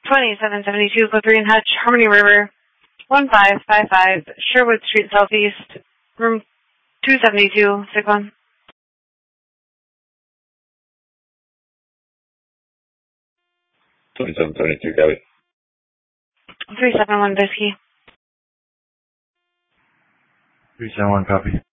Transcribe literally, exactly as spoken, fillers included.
twenty-seven seventy-two Clifford Hutch, Harmony River, one five five five, Sherwood Street Southeast, room two seventy-two, sick one. twenty-seven seventy-two, copy. three seven one Bisky. three seven one, copy.